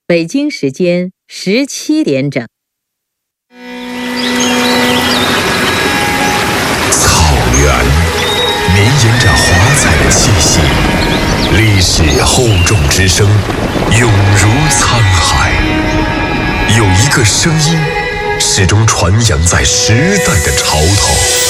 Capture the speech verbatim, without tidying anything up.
北京时间十七点整。 草原绵延着华彩的气息，历史厚重之声永如沧海。有一个声音始终传扬在时代的潮头。